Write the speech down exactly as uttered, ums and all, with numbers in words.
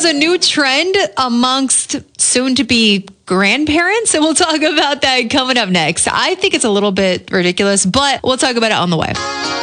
there's a new trend amongst soon-to-be grandparents, and we'll talk about that coming up next. I think it's a little bit ridiculous, but we'll talk about it on the way.